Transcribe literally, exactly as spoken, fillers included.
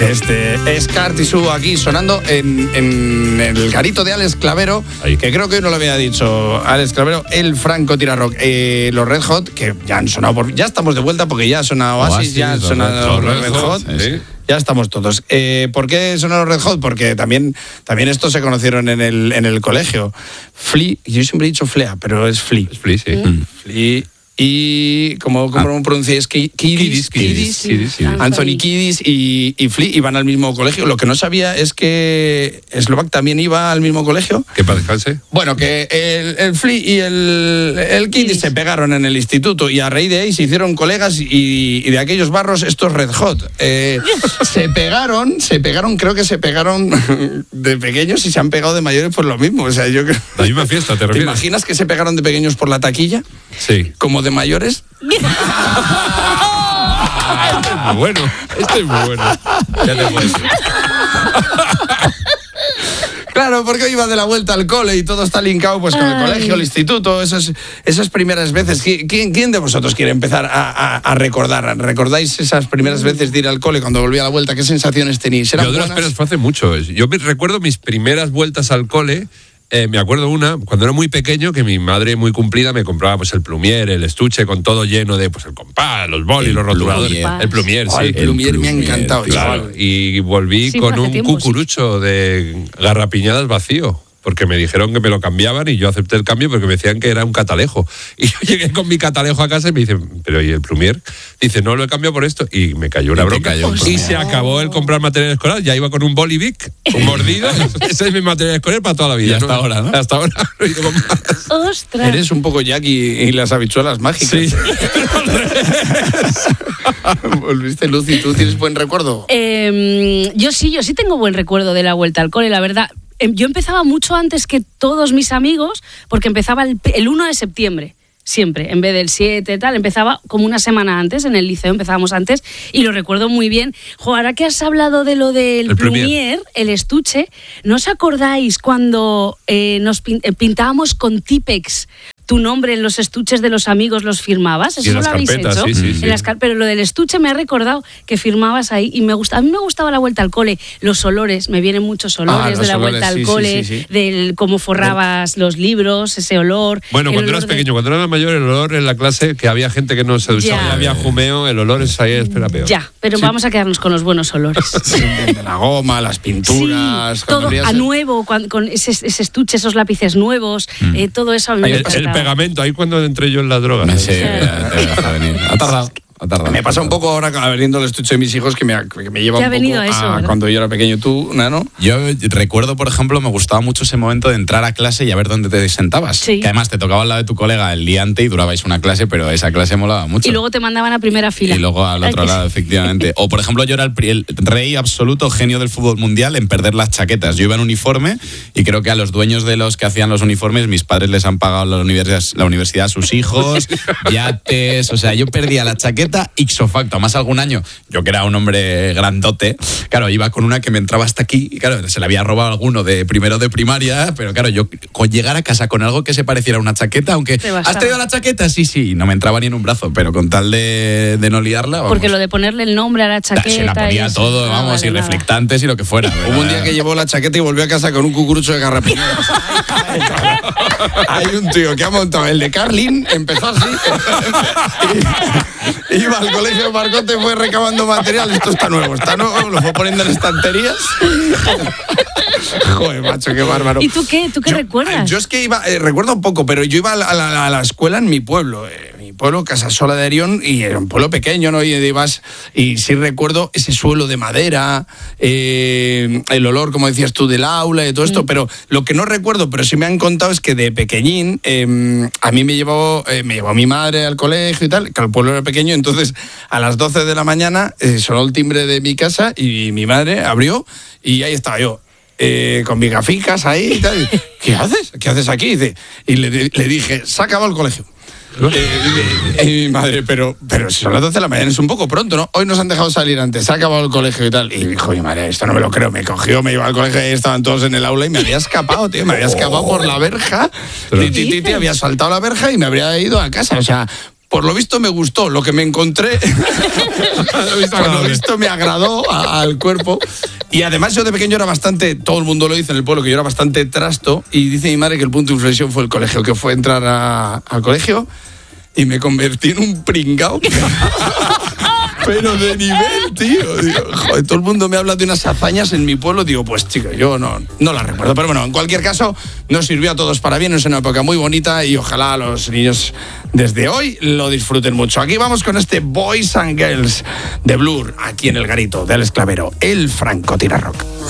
Este es Cartisú aquí sonando en, en el garito de Alex Clavero, Ahí. que creo que hoy no lo había dicho Alex Clavero, el Franco Tirarrock. Eh, los Red Hot, que ya han sonado, por, ya estamos de vuelta porque ya ha sonado Oasis, Oasis ya han sonado los Red, Red Hot. Hot sí. Ya estamos todos. Eh, ¿Por qué sonaron Red Hot? Porque también, también estos se conocieron en el, en el colegio. Flea, yo siempre he dicho Flea, pero es Flea. Es Flea, sí. Mm. Flea. Y, ¿cómo, cómo ah. pronunciáis? Kiddis, Kiddis, Kiddis, Kiddis, sí. Anthony Kiddis y, y Flea iban al mismo colegio. Lo que no sabía es que Slovak también iba al mismo colegio. ¿Qué para descanse? Bueno, que el, el Flea y el, el Kiddis se pegaron en el instituto y a raíz de ahí se hicieron colegas y, y de aquellos barros estos Red Hot. Eh, se pegaron, se pegaron, creo que se pegaron de pequeños y se han pegado de mayores por lo mismo. O sea, yo creo... La misma fiesta, ¿te refieres? ¿Te imaginas que se pegaron de pequeños por la taquilla? Sí. Como de mayores. Este es muy bueno, este es muy bueno. Ya te puedes ir. Claro, porque iba de la vuelta al cole y todo está linkado pues con el colegio, el instituto, esas, esas primeras veces. ¿Quién, ¿Quién de vosotros quiere empezar a, a, a recordar? ¿Recordáis esas primeras veces de ir al cole cuando volvía a la vuelta? ¿Qué sensaciones tenéis? ¿Eran Yo de las buenas? penas fue hace mucho. Yo me recuerdo mis primeras vueltas al cole. Eh, me acuerdo una, cuando era muy pequeño, que mi madre muy cumplida me compraba pues el plumier, el estuche con todo lleno de pues el compás, los bolis, los rotuladores. El plumier, sí. Oh, el plumier me ha encantado. Claro. Y volví sí, con un tiempo, cucurucho sí. de garrapiñadas vacío. Porque me dijeron que me lo cambiaban y yo acepté el cambio porque me decían que era un catalejo. Y yo llegué con mi catalejo a casa y me dicen, pero ¿y el plumier? Dice, no, lo he cambiado por esto. Y me cayó una bronca. Cayó y se acabó el comprar material escolar. Ya iba con un bolivic, un mordido. Ese es mi material escolar para toda la vida. Y hasta ¿no? ahora, ¿no? Hasta ahora. ¡Ostras! Eres un poco Jack y, y las habichuelas mágicas. Sí. Volviste, Lucy, ¿tú tienes buen recuerdo? Eh, yo sí, yo sí tengo buen recuerdo de la vuelta al cole, la verdad. Yo empezaba mucho antes que todos mis amigos, porque empezaba el, el uno de septiembre, siempre, en vez del siete, tal, empezaba como una semana antes, en el liceo empezábamos antes, y lo recuerdo muy bien. Jo, ahora que has hablado de lo del el plumier, el estuche, ¿no os acordáis cuando eh, nos pin, eh, pintábamos con Tipex tu nombre en los estuches de los amigos, los firmabas? ¿Eso lo habéis hecho? Sí, sí, sí. En las car- pero lo del estuche me ha recordado que firmabas ahí y me gusta. A mí me gustaba la vuelta al cole, los olores, me vienen muchos olores ah, de la olores, vuelta al sí, cole, sí, sí, sí. del cómo forrabas los libros, ese olor. Bueno, cuando eras de... pequeño, cuando eras mayor, el olor en la clase, que había gente que no se duchaba, ya había jumeo, el olor es ahí, espera peor. Ya, pero sí. Vamos a quedarnos con los buenos olores. Sí, de la goma, las pinturas. Sí, todo a nuevo, con, con ese, ese estuche, esos lápices nuevos, mm. eh, todo eso a mí me el, el pegamento, ahí cuando entré yo en las drogas. Sí, ha tardado. Me pasa un poco ahora abriendo el estuche de mis hijos que me, que me lleva un poco a, eso, a cuando yo era pequeño. ¿Tú, Nano? Yo recuerdo, por ejemplo, me gustaba mucho ese momento de entrar a clase y a ver dónde te sentabas. Sí. Que además te tocaba al lado de tu colega el día antes y durabais una clase, pero esa clase molaba mucho. Y luego te mandaban a primera fila. Y luego al otro lado, efectivamente. O, por ejemplo, yo era el, el rey absoluto, genio del fútbol mundial en perder las chaquetas. Yo iba en uniforme y creo que a los dueños de los que hacían los uniformes, mis padres les han pagado la universidad, la universidad a sus hijos, yates. O sea, yo perdía la chaqueta ipso facto. Más algún año, yo que era un hombre grandote, claro, iba con una que me entraba hasta aquí y claro, se le había robado alguno de primero de primaria, pero claro, yo con llegar a casa con algo que se pareciera a una chaqueta, aunque ¿has traído la chaqueta? Sí, sí, no me entraba ni en un brazo, pero con tal de, de no liarla, vamos. Porque lo de ponerle el nombre a la chaqueta... Se la ponía y todo, no, vamos, vale, y nada. Reflectantes y lo que fuera. Hubo un día que llevó la chaqueta y volvió a casa con un cucurucho de garrapiñadas. Hay un tío que ha montado el de Carlin, empezó así, y, iba al colegio de Marcote, fue recabando material, esto está nuevo, está nuevo, lo fue poniendo en estanterías. Joder, macho, qué bárbaro. ¿Y tú qué? ¿Tú qué yo, recuerdas? Yo es que iba, eh, recuerdo un poco, pero yo iba a la, a la, a la escuela en mi pueblo, eh, mi pueblo, Casasola de Arión, y era un pueblo pequeño, ¿no? Y ibas, y sí recuerdo ese suelo de madera, eh, el olor, como decías tú, del aula y todo esto, mm. pero lo que no recuerdo, pero sí me han contado, es que de pequeñín, eh, a mí me llevó, eh, me llevó mi madre al colegio y tal, que el pueblo era pequeño, entonces a las doce de la mañana eh, sonó el timbre de mi casa y mi madre abrió y ahí estaba yo. Eh, con mis gaficas ahí y tal. ¿Qué haces? ¿Qué haces aquí? Dice, y le, le dije, se ha acabado el colegio. Eh, y, y mi madre, pero, pero si son las doce de la mañana, es un poco pronto, ¿no? Hoy nos han dejado salir antes, se ha acabado el colegio y tal. Y dijo, mi madre, esto no me lo creo. Me cogió, me llevó al colegio y estaban todos en el aula y me había escapado, tío. Me había escapado por la verja. Titi, titi, había saltado la verja y me habría ido a casa. O sea, Por lo visto me gustó, lo que me encontré, por lo visto me agradó a, al cuerpo. Y además yo de pequeño era bastante, todo el mundo lo dice en el pueblo, que yo era bastante trasto. Y dice mi madre que el punto de inflexión fue el colegio, que fue entrar a, al colegio y me convertí en un pringao. Pero de nivel, tío. Digo, joder, todo el mundo me habla de unas hazañas en mi pueblo. Digo, pues chico, yo no, no las recuerdo. Pero bueno, en cualquier caso, nos sirvió a todos para bien. Es una época muy bonita y ojalá los niños desde hoy lo disfruten mucho. Aquí vamos con este Boys and Girls de Blur, aquí en el garito del Esclavero, el francotirador rock.